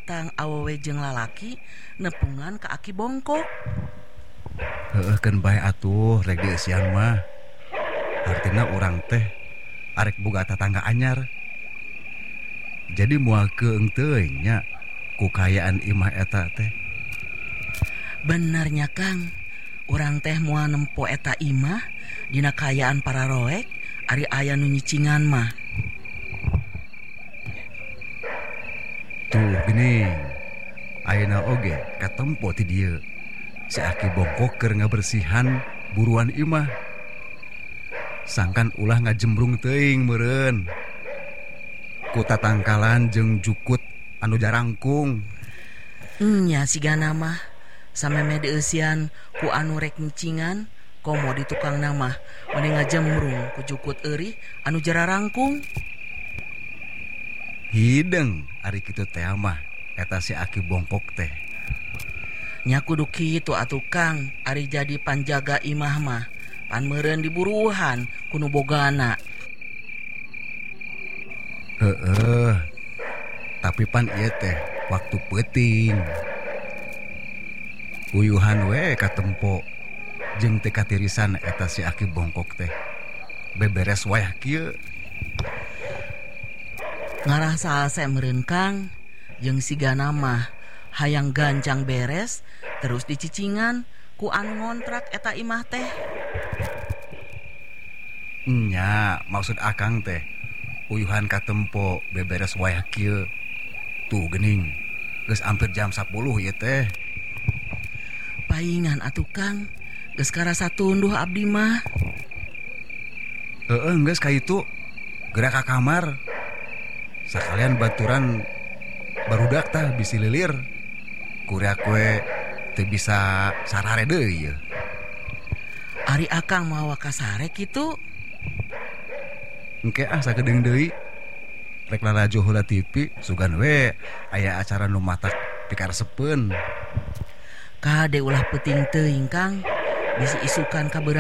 datang awewe jeung lalaki nepungan ka aki bongkok. Heeh keun bae atuh rek dieusian mah. Artina urang teh arek boga tatangga anyar. Jadi moal keung teuing nya ku kayaan imah eta teh. Benernya Kang, urang teh moal nempo eta imah dina kayaan para roek ari aya nu nyicingan mah. Tuh geuning, ayeuna oge katempo ti dieu. Si aki bongkok keur ngabersihan buruan imah. Sangkan ulah ngajembrung teuing meureun. Ku tatangkalan jeung jukut anu jarangkung. Nya sigana mah sameme dieusian ku anu rek nyicingan, komo di tukang namah mending ngajembrung ku jukut eurih anu jararangkung. Hideng ari kitu teh mah eta si aki bongkok teh. Nya kudu kitu atuh Kang, ari jadi panjaga imah mah pan meureun diburuhan kuno bogana. Heeh. Tapi pan ieu teh waktu peuting. Uyuhan we katempo jeung teu katirisan eta si aki bongkok teh. Beberes wayah kieu. Ngarasa ase meureun Kang, jeung sigana mah hayang gancang beres terus dicicingan ku anu ngontrak eta imah teh. Nya, maksud akang teh uyuhan katempo beberes wayah kieu. Tuh geuning, geus ampir jam 10 ieu teh. Paingan atuh Kang, geus karasa tunduh abdi mah. Heeh, geus ka itu. Gerak ka kamar. Sakalian baturan barudak tah bisi lilir. Kureak we teu bisa sarare deui. Ari akang mawa ka sare kitu. Engke sakedeung deui. Rek lalajo heula TV sugan we aya acara nu matak pikaresepeun. Kade ulah peuting teuing Kang, bisi isukan ka beurang